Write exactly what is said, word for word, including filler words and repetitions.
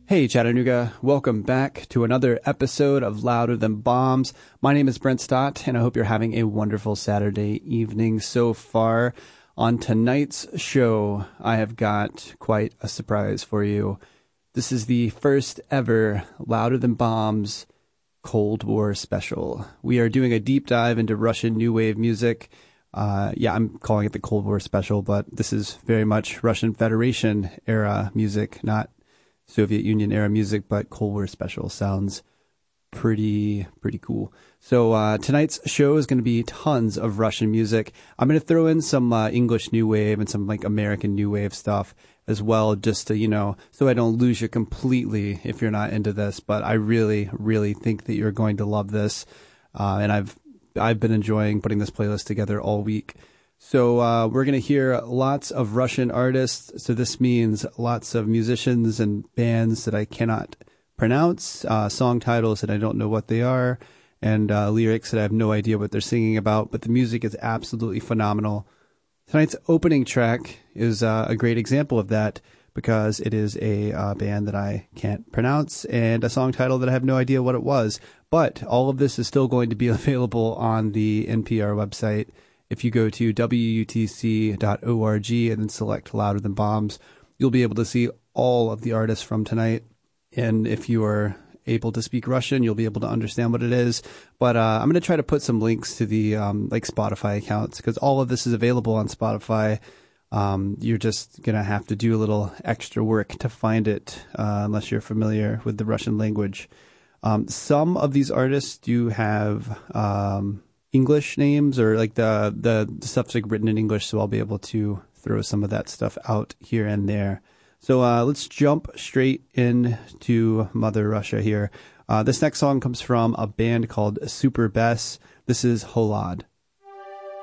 Hey Chattanooga, welcome back to another episode of Louder Than Bombs. My name is Brent Stott, and I hope you're having a wonderful Saturday evening so far. On tonight's show, I have got quite a surprise for you. This is the first ever Louder Than Bombs Cold War special. We are doing a deep dive into Russian New Wave music. Uh, yeah, I'm calling it the Cold War special, but this is very much Russian Federation era music, not Soviet Union era music, but Cold War special sounds pretty, pretty cool. So, uh, tonight's show is going to be tons of Russian music. I'm going to throw in some, uh, English New Wave and some, like, American New Wave stuff as well, just to, you know, so I don't lose you completely if you're not into this. But I really, really think that you're going to love this. Uh, and I've, I've been enjoying putting this playlist together all week. So uh, we're going to hear lots of Russian artists. So this means lots of musicians and bands that I cannot pronounce, uh, song titles that I don't know what they are, and uh, lyrics that I have no idea what they're singing about. But the music is absolutely phenomenal. Tonight's opening track is uh, a great example of that because it is a uh, band that I can't pronounce and a song title that I have no idea what it was. But all of this is still going to be available on the N P R website. If you go to W U T C dot org and then select Louder Than Bombs, you'll be able to see all of the artists from tonight. And if you are able to speak Russian, you'll be able to understand what it is. But uh, I'm going to try to put some links to the um, like Spotify accounts because all of this is available on Spotify. Um, you're just going to have to do a little extra work to find it uh, unless you're familiar with the Russian language. Um, some of these artists do have Um, English names or like the, the the stuff's like written in English, so I'll be able to throw some of that stuff out here and there. So uh, let's jump straight into Mother Russia here. Uh, this next song comes from a band called Super Bess. This is Holod.